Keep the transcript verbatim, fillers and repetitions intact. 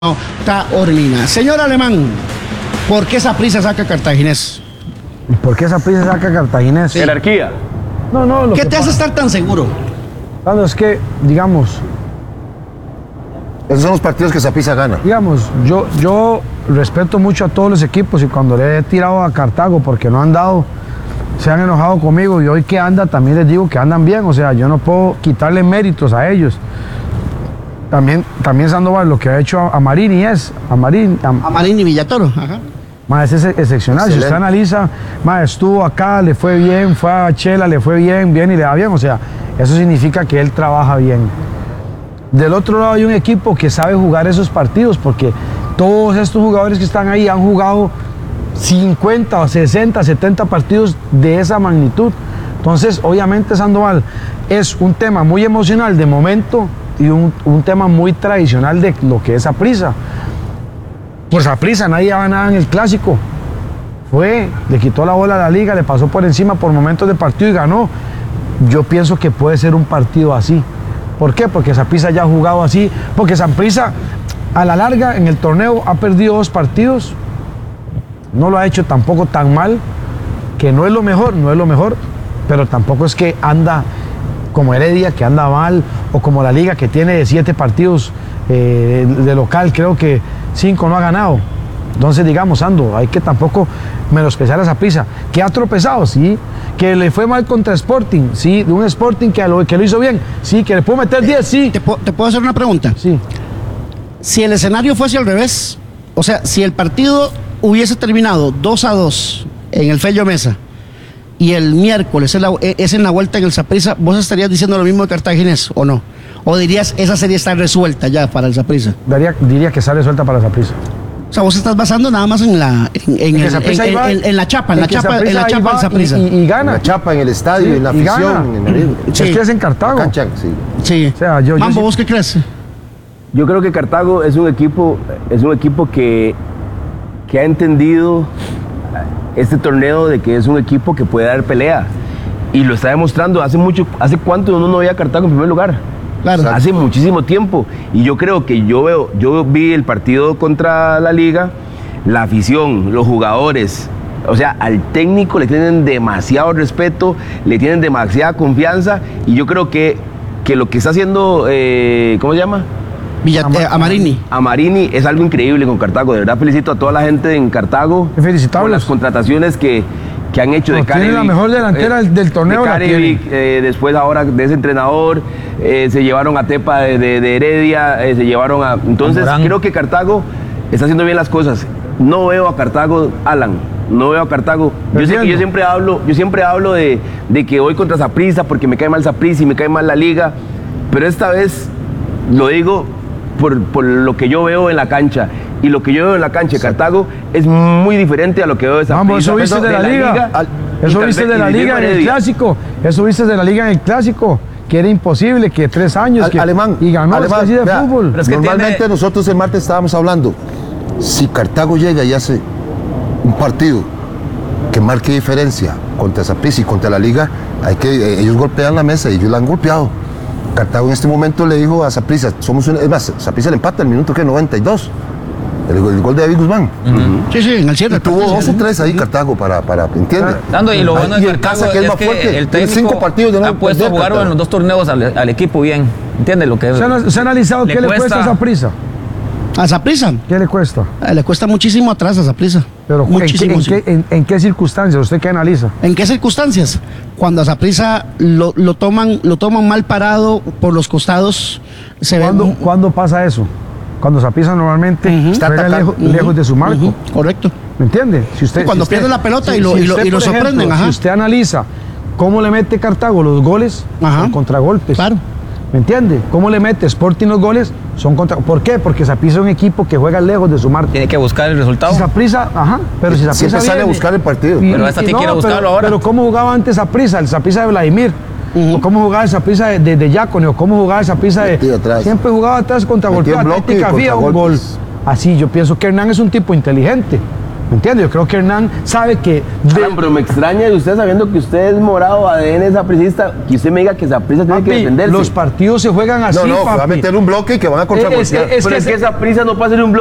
Taormina. Señor Alemán, ¿por qué Saprissa saca Cartaginés? ¿Por qué Saprissa saca Cartaginés? Sí. Jerarquía. No, no, lo ¿Qué que te hace pasa- estar tan seguro? Claro, es que, digamos, Esos son los partidos que Saprissa gana. digamos, yo, yo respeto mucho a todos los equipos y cuando le he tirado a Cartago porque no han dado, se han enojado conmigo y hoy que anda también les digo que andan bien, o sea, yo no puedo quitarle méritos a ellos. También, también Sandoval, lo que ha hecho a, a Marini es, a Marini, a, A Marín y Villatoro. Ajá. Ma, es ex- excepcional. Si usted Excelente. analiza, ma, estuvo acá, le fue bien, fue a Chela, le fue bien, bien y le da bien. O sea, eso significa que él trabaja bien. Del otro lado hay un equipo que sabe jugar esos partidos porque todos estos jugadores que están ahí han jugado cincuenta, sesenta, setenta partidos de esa magnitud. Entonces, obviamente, Sandoval es un tema muy emocional de momento y un, un tema muy tradicional de lo que es Saprissa. Por Saprissa nadie va nada en el clásico. Fue, le quitó la bola a la liga, le pasó por encima por momentos de partido y ganó. Yo pienso que puede ser un partido así. ¿Por qué? Porque Saprissa ya ha jugado así. Porque Saprissa, a la larga, en el torneo ha perdido dos partidos. No lo ha hecho tampoco tan mal, que no es lo mejor, no es lo mejor, pero tampoco es que anda como Heredia, que anda mal, o como la liga, que tiene siete partidos eh, de local, creo que cinco no ha ganado. Entonces, digamos, Ando, hay que tampoco menospreciar a Saprissa, que ha tropezado, sí, que le fue mal contra Sporting, sí, de un Sporting que lo, que lo hizo bien, sí, que le pudo meter diez, sí, ¿Te, po- te puedo hacer una pregunta? sí. Si el escenario fuese al revés, o sea, si el partido hubiese terminado dos a dos en el Fello Mesa y el miércoles es, la- es en la vuelta en el Saprissa, ¿vos estarías diciendo lo mismo de Cartaginés o no? ¿O dirías esa serie está resuelta ya para el Saprissa? Daría, diría que sale suelta para Saprissa. O sea, vos estás basando nada más en la en, en que el- Saprissa en- ahí va- en- en la chapa, en la que chapa, en Saprissa la ahí chapa va del y- Saprissa. Y, y En gana. la chapa, en el estadio, Sí, en la y afición, gana. en el- Sí. Es que es en Cartago. la cancha, sí. Sí. O sea, yo- yo Mambo, sí- ¿vos qué crees? Yo creo que Cartago es un equipo, es un equipo que, que ha entendido este torneo de que es un equipo que puede dar pelea. Y lo está demostrando hace mucho, hace cuánto uno no veía a Cartago en primer lugar. Claro. Hace muchísimo tiempo. Y yo creo que yo veo, yo vi el partido contra la liga, la afición, los jugadores. O sea, al técnico le tienen demasiado respeto, le tienen demasiada confianza. Y yo creo que, que lo que está haciendo, eh, ¿cómo se llama? Villa- eh, a Marini. A Marini es algo increíble con Cartago. De verdad felicito a toda la gente en Cartago Qué felicitables. por las contrataciones que, que han hecho No, de tiene Carevic. la mejor delantera del- del torneo, De la Carevic, eh, después ahora de ese entrenador, eh, se llevaron a Tepa de, de- de Heredia, eh, se llevaron a... Entonces Morán. creo que Cartago está haciendo bien las cosas. No veo a Cartago, Alan, no veo a Cartago. Yo, sé que Entiendo. yo siempre hablo, yo siempre hablo de, de que voy contra Saprissa porque me cae mal Saprissa y me cae mal la liga, pero esta vez lo digo por, por lo que yo veo en la cancha. Y lo que yo veo en la cancha de Cartago es muy diferente a lo que veo de Saprissa. Vamos, eso viste de la liga. al- y Eso tal viste vez- de la y liga en el Heredia. clásico. Eso viste de la liga en el clásico. Que era imposible, que tres años. Al- que, alemán, y ganó alemán, así de vea, fútbol. Pero es que normalmente tiene- nosotros el martes estábamos hablando, si Cartago llega y hace un partido que marque diferencia contra Saprissa y contra la liga, hay que, eh, ellos golpean la mesa y ellos la han golpeado. Cartago en este momento le dijo a Saprissa, somos una, es más, Saprissa le empata el minuto que noventa y dos, el, el gol de David Guzmán. Sí, sí, en el cierre. Y tuvo dos o tres ahí Cartago para, para ¿entiendes? Dando, y lo bueno y de en Cartago casa que es es más que fuerte, el tiene técnico cinco partidos de no ha puesto a perder, jugar Cartago. en los dos torneos al, al equipo bien. ¿Entiendes lo que es? ¿Se ha, se ha analizado Le qué le cuesta cuesta- a esa prisa? A Saprissa. ¿Qué le cuesta? Eh, le cuesta muchísimo atrás a Saprissa. Pero ¿en qué, muchísimo. en, sí. qué, en- en qué circunstancias? ¿Usted qué analiza? ¿En qué circunstancias? Cuando a Saprissa lo, lo toman lo toman mal parado por los costados, se ve ¿Cuándo, mu- cuándo pasa eso? Cuando Saprissa normalmente Ujú. juega Está atacando. lejos, Ujú, lejos de su marco. ujú, correcto. ¿Me entiende? Si usted, Cuando si usted- pierde la pelota si- y lo- si y lo- usted, y lo por ejemplo, sorprenden, ajá. Si usted analiza cómo le mete Cartago los goles, Ajá. son contragolpes. Claro. ¿Me entiende? ¿Cómo le mete Sporting los goles? Son contra... ¿Por qué? Porque Saprissa es un equipo que juega lejos de su marco. Tiene que buscar el resultado. Si Saprissa, ajá, pero si Saprissa Siempre sale a viene- buscar el partido. y- Pero esta y sí quiere buscarlo pero, ahora. Pero ¿cómo jugaba antes Saprissa? El Saprissa de Vladimir. Ujú. O cómo jugaba el Saprissa de, de, de Yacone, o cómo jugaba el Saprissa de... Metido atrás. Siempre jugaba atrás contra Metido golpeo, en bloque y Atlética, fía, un gol. contragolpes. Así, yo pienso que Hernán es un tipo inteligente. ¿Me entiendes? Yo creo que Hernán sabe que... de- Alan, pero me extraña de usted sabiendo que usted es morado, A D N sapricista, que usted me diga que Saprissa tiene que papi, defenderse. los partidos se juegan así, No, no, va a papi. meter un bloque que van a Es- contragolpear. es- pero es que que Saprissa no puede hacer un bloque.